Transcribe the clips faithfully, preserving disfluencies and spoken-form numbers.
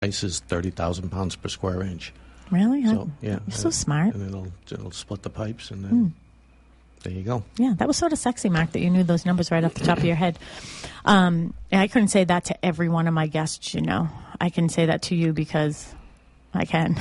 ice is thirty thousand pounds per square inch. Really? So, yeah. You're so smart. And it'll, it'll split the pipes, and then Mm. there you go. Yeah, that was sort of sexy, Mark, that you knew those numbers right off the top of your head. Um, I couldn't say that to every one of my guests, you know. I can say that to you because I can.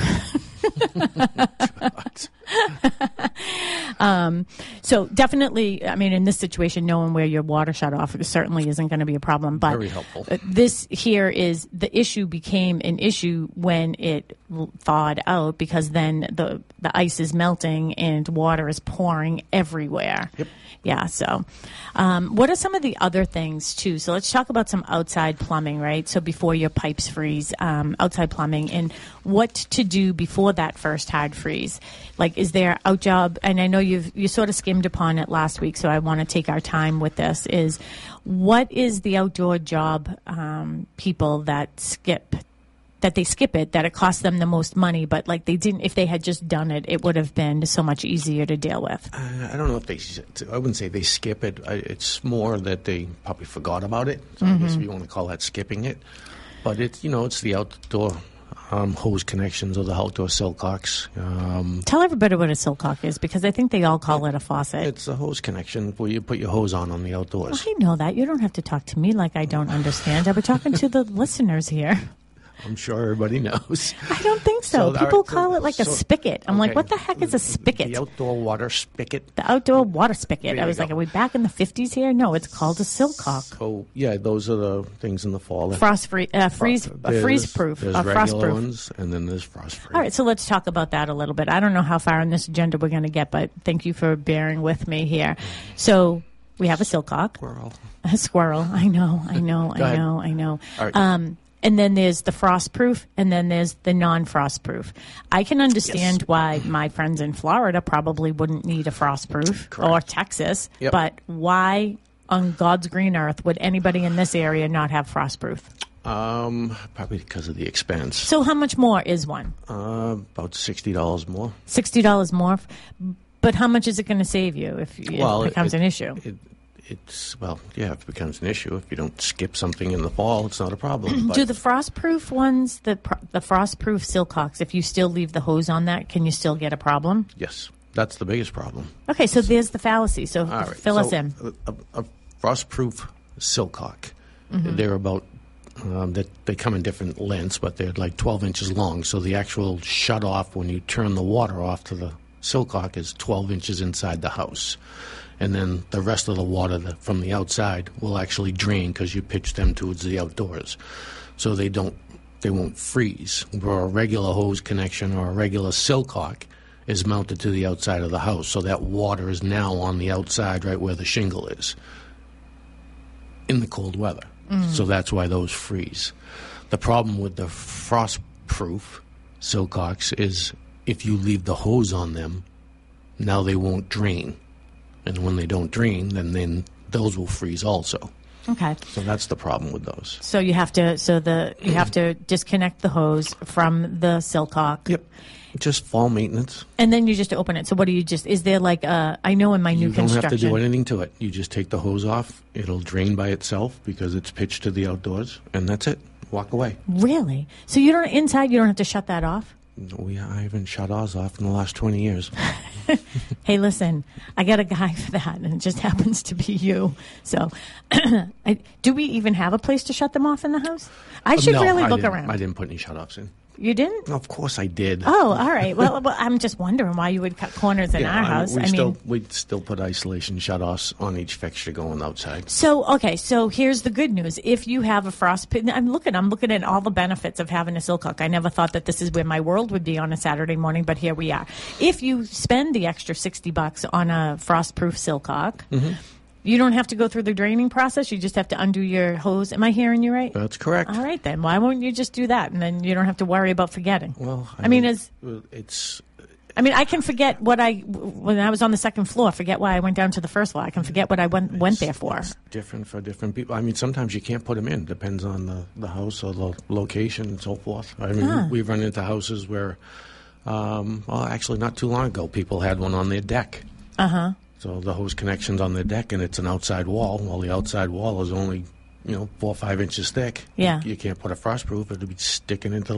um, so definitely, I mean, in this situation, knowing where your water shut off certainly isn't going to be a problem. But Very helpful. This here is the issue became an issue when it thawed out, because then the the ice is melting and water is pouring everywhere. Yep. Yeah. So, um, what are some of the other things too? So let's talk about some outside plumbing, right? So before your pipes freeze, um, outside plumbing, and what to do before that first hard freeze. Like, is there out job? And I know you've you sort of skimmed upon it last week, so I want to take our time with this. Is what is the outdoor job um, people that skip? That they skip it, that it costs them the most money, but like they didn't, if they had just done it, it would have been so much easier to deal with. Uh, I don't know if they, I wouldn't say they skip it. I, it's more that they probably forgot about it. So mm-hmm. I guess if you want to call that skipping it. But it's, you know, it's the outdoor um, hose connections or the outdoor silcocks. Um, Tell everybody what a silcock is, because I think they all call it, it a faucet. It's a hose connection where you put your hose on on the outdoors. Well, I know that. You don't have to talk to me like I don't understand. I was talking to the listeners here. I'm sure everybody knows. I don't think so. so People right, call so, it like so, a spigot. I'm okay. like, what the heck is a spigot? The outdoor water spigot. The outdoor water spigot. There I was go. like, are we back in the fifties here? No, it's called a silcock. So, yeah, those are the things in the fall. Frost free, uh, freeze, uh, freeze proof, There's uh, regular frost proof. ones, and then there's frost free. All right, so let's talk about that a little bit. I don't know how far on this agenda we're going to get, but thank you for bearing with me here. So we have a silcock. Squirrel. A squirrel. I know, I know, I ahead. know, I know. All right. Um, and then there's the frost proof, and then there's the non-frost proof. I can understand Yes. why my friends in Florida probably wouldn't need a frost proof, Correct. or Texas, Yep. but why on God's green earth would anybody in this area not have frost proof? Um, probably because of the expense. So how much more is one? Uh, about sixty dollars more. sixty dollars more? But how much is it going to save you if it Well, becomes it- an issue? It, it's, well, yeah, if it becomes an issue. If you don't skip something in the fall, it's not a problem. But Do the frost-proof ones, the pro- the frost-proof silcocks, if you still leave the hose on that, can you still get a problem? yes, that's the biggest problem. Okay, so there's the fallacy. So All right. fill so us in. A, a, a frost-proof silcock. Mm-hmm. They're about um, that they come in different lengths, but they're like twelve inches long. So the actual shut off when you turn the water off to the silcock is twelve inches inside the house, and then the rest of the water that, from the outside will actually drain because you pitch them towards the outdoors, so they don't they won't freeze. Where a regular hose connection or a regular silcock is mounted to the outside of the house, so that water is now on the outside, right where the shingle is, in the cold weather. Mm. So that's why those freeze. The problem with the frost-proof silcocks is if you leave the hose on them, now they won't drain. And when they don't drain, then, then those will freeze also. Okay. So that's the problem with those. So you have to so the you have to disconnect the hose from the silcock. Yep. Just fall maintenance. And then you just open it. So what do you just, is there like a, I know in my new You don't construction. have to do anything to it. You just take the hose off. It'll drain by itself because it's pitched to the outdoors, and that's it. Walk away. Really? So you don't, inside you don't have to shut that off? We, I haven't shut ours off in the last twenty years. Hey, listen, I got a guy for that, and it just happens to be you. So I, do we even have a place to shut them off in the house? I should no, really I look didn't- around. I didn't put any shut-offs in. You didn't? Of course I did. Oh, all right. Well, well, I'm just wondering why you would cut corners in Yeah, our I- house. We I still mean, we still put isolation shutoffs on each fixture going outside. so okay. So here's the good news: if you have a frost pit, I'm looking. I'm looking at all the benefits of having a silcock. I never thought that this is where my world would be on a Saturday morning, but here we are. If you spend the extra sixty bucks on a frost-proof silcock, Mm-hmm. you don't have to go through the draining process. You just have to undo your hose. Am I hearing you right? That's correct. All right, then. Why won't you just do that, and then you don't have to worry about forgetting? Well, I, mean, as it's I mean, I can forget what I when I was on the second floor. Forget why I went down to the first floor. I can forget what I went went there for. It's different for different people. I mean, sometimes you can't put them in. Depends on the, the house or the location and so forth. I mean, Huh. we've run into houses where, um, well, actually, not too long ago, people had one on their deck. Uh huh. So the hose connection's on their deck, and it's an outside wall. Well, the outside wall is only, you know, four or five inches thick. Yeah. You, you can't put a frost proof. It'll be sticking into the